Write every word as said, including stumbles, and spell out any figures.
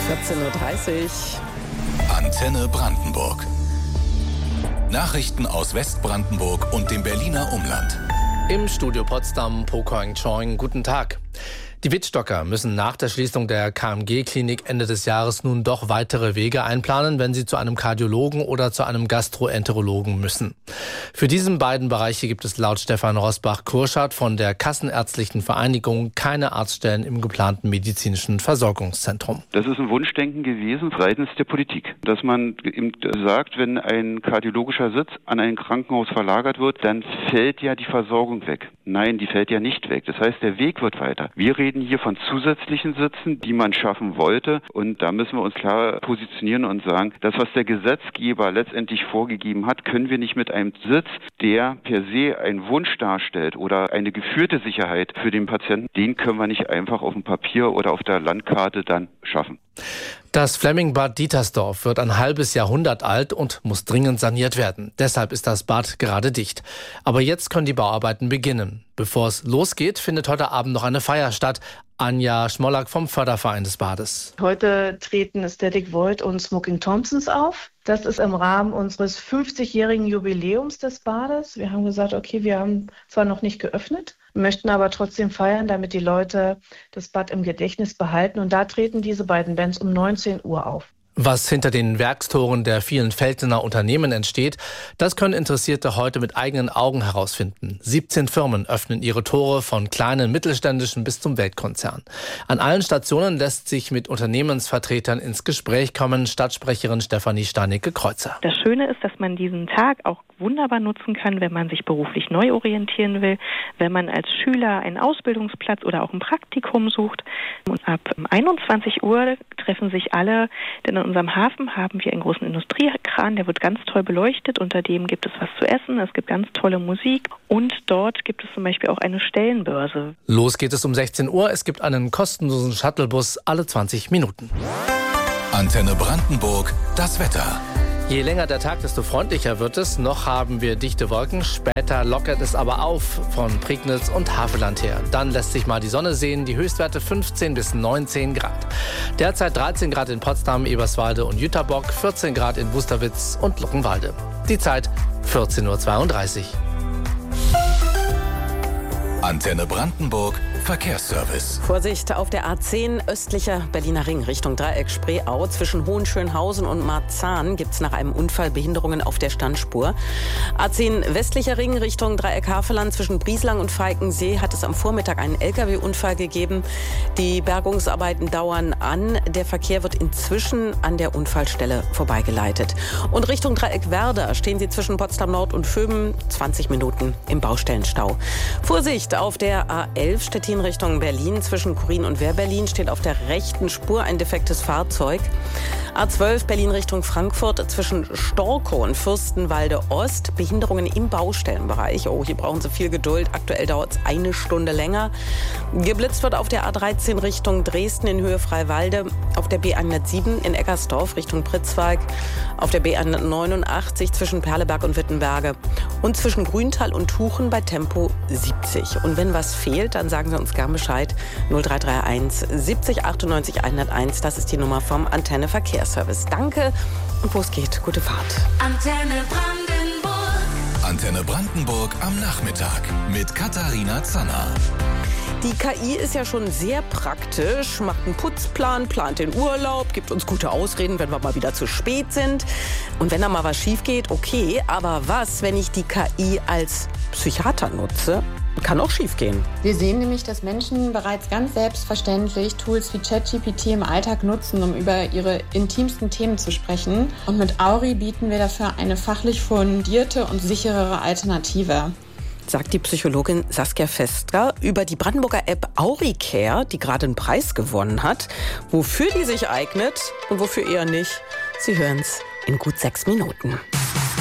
vierzehn Uhr dreißig. Antenne Brandenburg. Nachrichten aus Westbrandenburg und dem Berliner Umland. Im Studio Potsdam, Pocoing Choing, guten Tag. Die Wittstocker müssen nach der Schließung der K M G-Klinik Ende des Jahres nun doch weitere Wege einplanen, wenn sie zu einem Kardiologen oder zu einem Gastroenterologen müssen. Für diese beiden Bereiche gibt es laut Stefan Rosbach-Kurschardt von der Kassenärztlichen Vereinigung keine Arztstellen im geplanten medizinischen Versorgungszentrum. Das ist ein Wunschdenken gewesen seitens der Politik, dass man eben sagt, wenn ein kardiologischer Sitz an ein Krankenhaus verlagert wird, dann fällt ja die Versorgung weg. Nein, die fällt ja nicht weg. Das heißt, der Weg wird weiter. Wir reden hier von zusätzlichen Sitzen, die man schaffen wollte. Und da müssen wir uns klar positionieren und sagen, das, was der Gesetzgeber letztendlich vorgegeben hat, können wir nicht mit einem Sitz, der per se einen Wunsch darstellt oder eine geführte Sicherheit für den Patienten, den können wir nicht einfach auf dem Papier oder auf der Landkarte dann schaffen. Das Flemmingbad Dietersdorf wird ein halbes Jahrhundert alt und muss dringend saniert werden. Deshalb ist das Bad gerade dicht. Aber jetzt können die Bauarbeiten beginnen. Bevor es losgeht, findet heute Abend noch eine Feier statt. Anja Schmollack vom Förderverein des Bades. Heute treten Static Void und Smoking Thompsons auf. Das ist im Rahmen unseres fünfzigjährigen Jubiläums des Bades. Wir haben gesagt, okay, wir haben zwar noch nicht geöffnet, möchten aber trotzdem feiern, damit die Leute das Bad im Gedächtnis behalten. Und da treten diese beiden Bands um neunzehn Uhr auf. Was hinter den Werkstoren der vielen Veltener Unternehmen entsteht, das können Interessierte heute mit eigenen Augen herausfinden. siebzehn Firmen öffnen ihre Tore, von kleinen mittelständischen bis zum Weltkonzern. An allen Stationen lässt sich mit Unternehmensvertretern ins Gespräch kommen, Stadtsprecherin Stefanie Steinicke-Kreuzer. Das Schöne ist, dass man diesen Tag auch wunderbar nutzen kann, wenn man sich beruflich neu orientieren will, wenn man als Schüler einen Ausbildungsplatz oder auch ein Praktikum sucht. Und ab einundzwanzig Uhr treffen sich alle, denn in unserem Hafen haben wir einen großen Industriekran, der wird ganz toll beleuchtet. Unter dem gibt es was zu essen, es gibt ganz tolle Musik und dort gibt es zum Beispiel auch eine Stellenbörse. Los geht es um sechzehn Uhr. Es gibt einen kostenlosen Shuttlebus alle zwanzig Minuten. Antenne Brandenburg, das Wetter. Je länger der Tag, desto freundlicher wird es. Noch haben wir dichte Wolken. Später lockert es aber auf von Prignitz und Havelland her. Dann lässt sich mal die Sonne sehen. Die Höchstwerte fünfzehn bis neunzehn Grad. Derzeit dreizehn Grad in Potsdam, Eberswalde und Jüterbock, vierzehn Grad in Wusterwitz und Luckenwalde. Die Zeit vierzehn Uhr zweiunddreißig. Antenne Brandenburg, Verkehrsservice. Vorsicht auf der A zehn östlicher Berliner Ring Richtung Dreieck-Spreeau. Zwischen Hohenschönhausen und Marzahn gibt es nach einem Unfall Behinderungen auf der Standspur. A zehn westlicher Ring Richtung Dreieck-Havelland zwischen Brieslang und Falkensee hat es am Vormittag einen L K W-Unfall gegeben. Die Bergungsarbeiten dauern an. Der Verkehr wird inzwischen an der Unfallstelle vorbeigeleitet. Und Richtung Dreieck-Werder stehen Sie zwischen Potsdam Nord und Vöben zwanzig Minuten im Baustellenstau. Vorsicht auf der A elf Stettin Richtung Berlin. Zwischen Kurin und Wehr-Berlin steht auf der rechten Spur ein defektes Fahrzeug. A zwölf Berlin Richtung Frankfurt zwischen Storkow und Fürstenwalde Ost. Behinderungen im Baustellenbereich. Oh, hier brauchen Sie viel Geduld. Aktuell dauert es eine Stunde länger. Geblitzt wird auf der A dreizehn Richtung Dresden in Höhe Freiwalde. Auf der B hundertsieben in Eckersdorf Richtung Pritzwalk. Auf der B hundertneunundachtzig zwischen Perleberg und Wittenberge. Und zwischen Grüntal und Tuchen bei Tempo siebzig. Und wenn was fehlt, dann sagen Sie uns gern Bescheid. null drei drei eins siebzig achtundneunzig hunderteins, das ist die Nummer vom Antenne Verkehrsservice. Danke und wo es geht, gute Fahrt. Antenne Brandenburg. Antenne Brandenburg am Nachmittag mit Katharina Zanner. Die K I ist ja schon sehr praktisch, macht einen Putzplan, plant den Urlaub, gibt uns gute Ausreden, wenn wir mal wieder zu spät sind. Und wenn da mal was schief geht, okay, aber was, wenn ich die K I als Psychiater nutze? Kann auch schief gehen. Wir sehen nämlich, dass Menschen bereits ganz selbstverständlich Tools wie ChatGPT im Alltag nutzen, um über ihre intimsten Themen zu sprechen. Und mit Auri bieten wir dafür eine fachlich fundierte und sicherere Alternative. Sagt die Psychologin Saskia Fester über die Brandenburger App AuriCare, die gerade einen Preis gewonnen hat. Wofür die sich eignet und wofür eher nicht, Sie hören's in gut sechs Minuten.